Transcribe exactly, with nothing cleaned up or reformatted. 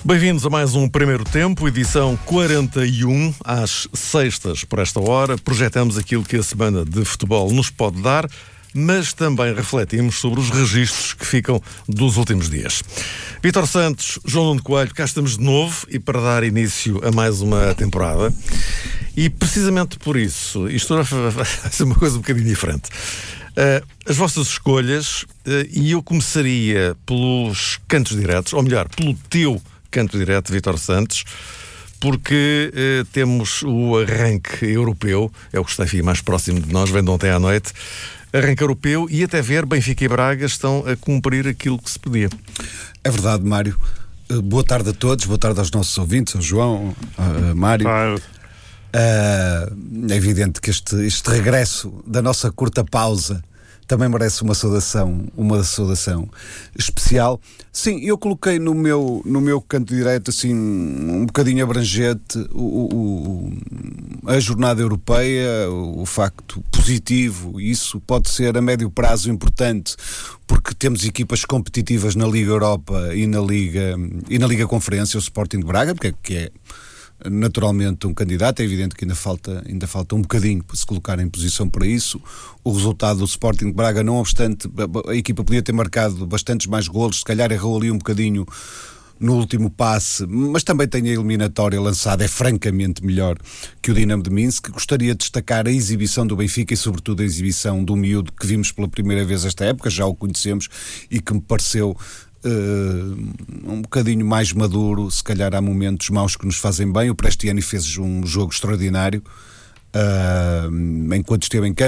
Bem-vindos a mais um Primeiro Tempo, edição quarenta e um, às sextas por esta hora. Projetamos aquilo que a semana de futebol nos pode dar, mas também refletimos sobre os registros que ficam dos últimos dias. Vítor Santos, João Nuno Coelho, cá estamos de novo e para dar início a mais uma temporada. E precisamente por isso, isto vai ser uma coisa um bocadinho diferente. Uh, as vossas escolhas, uh, e eu começaria pelos cantos diretos, ou melhor, pelo teu canto direto, Vítor Santos, porque uh, temos o arranque europeu, é o que está, enfim, mais próximo de nós, vem de ontem à noite, arranque europeu, e até ver Benfica e Braga estão a cumprir aquilo que se podia. É verdade, Mário. Uh, boa tarde a todos, boa tarde aos nossos ouvintes, ao João, a Mário. Claro. Uh, é evidente que este, este regresso da nossa curta pausa também merece uma saudação, uma saudação especial. Sim, eu coloquei no meu, no meu canto direito, assim, um bocadinho abrangente, o, o, a jornada europeia, o facto positivo. Isso pode ser a médio prazo importante, porque temos equipas competitivas na Liga Europa e na Liga, e na Liga Conferência, o Sporting de Braga, porque é, que é naturalmente um candidato. É evidente que ainda falta, ainda falta um bocadinho para se colocar em posição para isso. O resultado do Sporting de Braga, não obstante, a, a equipa podia ter marcado bastantes mais golos, se calhar errou ali um bocadinho no último passe, mas também tem a eliminatória lançada, é francamente melhor que o Dinamo de Minsk. Gostaria de destacar a exibição do Benfica e sobretudo a exibição do miúdo que vimos pela primeira vez esta época, já o conhecemos, e que me pareceu Uh, um bocadinho mais maduro. Se calhar há momentos maus que nos fazem bem. O Prestiani fez um jogo extraordinário uh, enquanto esteve em campo.